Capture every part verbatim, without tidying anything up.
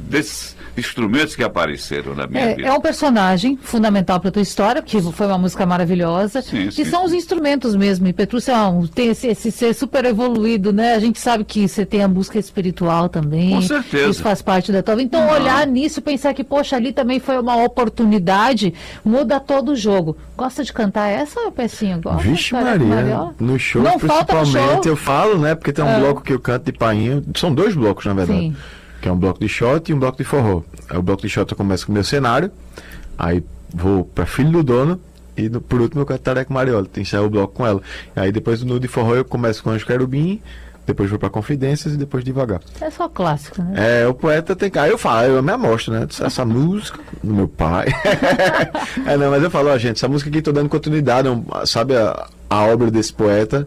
desses instrumentos que apareceram na minha É, vida. é um personagem fundamental para a tua história, porque foi uma música maravilhosa. Sim, e sim, são sim. os instrumentos mesmo. E Petrúcio é um- tem esse, esse ser super evoluído, né? A gente sabe que você tem a música espiritual também. Com certeza. Isso faz parte da tua vida. Então, Não. olhar nisso e pensar que, poxa, ali também foi uma oportunidade, muda todo o jogo. Gosta de cantar essa, Pecinho? Gosta? Vixe Tareca Maria, Mariola? no show Não falta no principalmente, show. eu falo, né, porque tem um Ah. bloco que eu canto de painho, são dois blocos na verdade, Sim. que é um bloco de shot e um bloco de forró. Aí o bloco de shot eu começo com o meu cenário, aí vou pra Filho do Dono e no, por último eu canto Tareca Mariola, tem encerro o bloco com ela. Aí depois do de forró eu começo com Anjo Querubim, depois vou pra Confidências e depois devagar. É só clássico, né? É, o poeta tem que. Aí eu falo, eu me amostro, né? Essa música do meu pai. É, não, mas eu falo, ó, gente, essa música aqui tô dando continuidade, um, sabe, a, a obra desse poeta,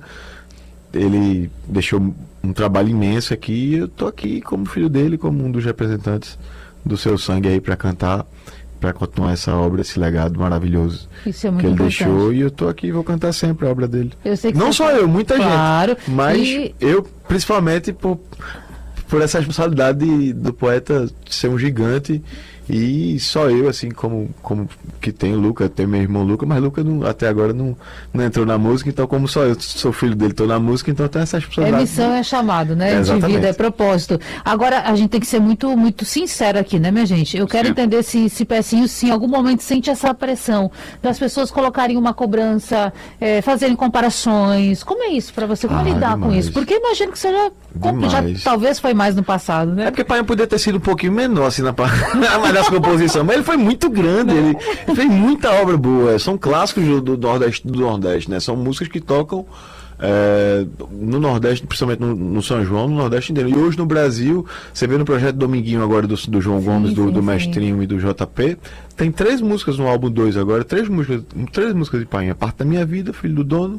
ele deixou um trabalho imenso aqui e eu tô aqui como filho dele, como um dos representantes do seu sangue aí pra cantar, pra continuar essa obra, esse legado maravilhoso Isso é muito que ele importante. deixou, e eu tô aqui e vou cantar sempre a obra dele. Eu sei que Não você- só eu, muita Claro. gente, mas E- eu principalmente por, por essa responsabilidade de- do poeta ser um gigante, e só eu, assim, como, como que tem o Luca, tem meu irmão Luca, mas Luca não, até agora não, não entrou na música, então como só eu sou filho dele, tô na música, então tem essa É responsabilidade. missão, é chamado, né? É, de exatamente. vida, é propósito. Agora, a gente tem que ser muito, muito sincero aqui, né, minha gente? Eu quero Sim. entender se, se Pecinho, se em algum momento sente essa pressão das pessoas colocarem uma cobrança, eh, fazerem comparações. Como é isso pra você? Como Ah, lidar com demais. isso? Porque eu imagino que seja, compli- já Demais. talvez foi mais no passado, né? É porque pai podia ter sido um pouquinho menor assim na parte das composições, mas ele foi muito grande, ele fez muita obra boa. São clássicos do, do Nordeste do Nordeste, né? São músicas que tocam é, no Nordeste, principalmente no, no São João, no Nordeste inteiro. E hoje no Brasil, você vê no projeto Dominguinho agora do, do João Sim, Gomes, do, sim, do sim. Mestrinho e do J P, tem três músicas no álbum dois agora, três músicas, três músicas de Painha, Parte da Minha Vida, Filho do Dono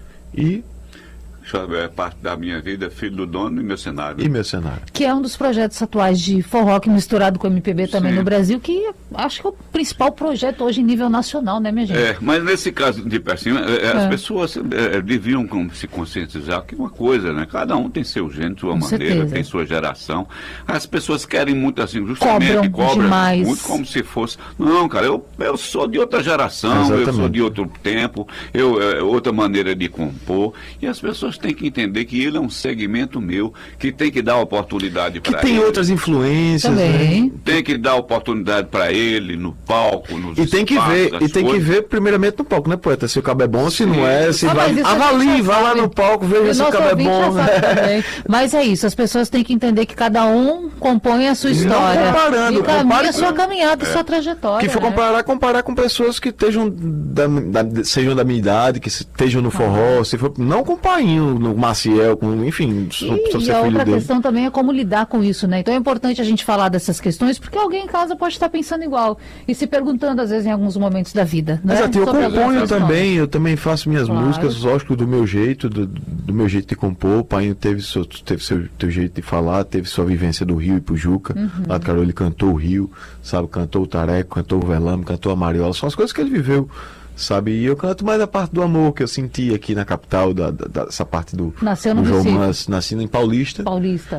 e, Deixa eu ver, é parte da minha vida, filho do dono e meu cenário. e Meu Cenário. Que é um dos projetos atuais de forró que misturado com M P B também Sim. no Brasil, que acho que é o principal projeto hoje em nível nacional, né, minha gente? É, mas nesse caso de Pecinho, é, é, as É. pessoas é, deviam com- se conscientizar que uma coisa, né? Cada um tem seu gênero, sua Com maneira, certeza. tem sua geração. As pessoas querem muito assim, justamente, Cobram demais. muito como se fosse. Não, cara, eu, eu sou de outra geração, eu sou Exatamente. de outro tempo, eu, é, outra maneira de compor. E as pessoas têm que entender que ele é um segmento meu, que tem que dar oportunidade Que para tem ele. outras influências, Também. né? Tem que dar oportunidade para ele no palco, nos E tem que espaços, ver, das e tem que coisas. ver primeiramente no palco, né, poeta? Se o cabo é bom, se Sim. não é, se Ah, vai. mas isso a gente Avalie, já vai lá sabe. no palco, E veja se o nosso cabo é ouvinte bom. já sabe também. Mas é isso, as pessoas têm que entender que cada um compõe a sua Não história. comparando, e caminha compare- a sua caminhada, a sua trajetória. Que for né? comparar, comparar com pessoas que estejam da, da- sejam da minha idade, que estejam no forró, se for, não com o Painho, no Maciel, com, enfim, sou, sou E, e ser a filho outra dele. questão também é como lidar com isso, né? Então é importante a gente falar dessas questões, porque alguém em casa pode estar pensando igual e se perguntando, às vezes, em alguns momentos da vida. Né? Exato, eu Sobre algumas componho questões. também, eu também faço minhas Claro. músicas, lógico, do meu jeito, do, do meu jeito de compor. O Painho teve seu, teve seu teu jeito de falar, teve sua vivência do Rio e Pujuca. Uhum. Lá do Carol ele cantou o Rio, sabe, cantou o Tareco, cantou o Velame, cantou a Mariola, são as coisas que ele viveu, sabe, e eu canto mais a parte do amor que eu senti aqui na capital, da, da, dessa parte do, Nasceu no do Recife. romance, nasci em Paulista Paulista.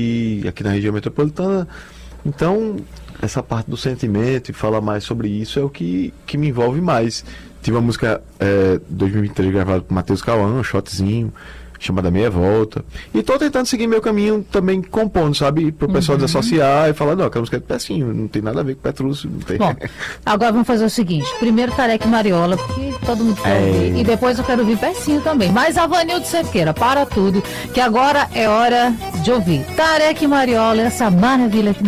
e aqui na região metropolitana. Então, essa parte do sentimento e falar mais sobre isso é o que, que me envolve mais. Tive uma música é, dois mil e vinte e três gravada com Matheus Cauã, um shotzinho, chamada Meia Volta. E tô tentando seguir meu caminho também compondo, sabe? Pro pessoal Uhum. desassociar e falar, não, aquela música é de Pecinho, não tem nada a ver com Petrúcio, não tem. Bom, agora vamos fazer o seguinte: primeiro Tareca e Mariola, porque todo mundo quer É. ouvir, e depois eu quero ouvir Pecinho também. Mas Avanildo Cerqueira, para tudo, que agora é hora de ouvir Tareca e Mariola, essa maravilha aqui na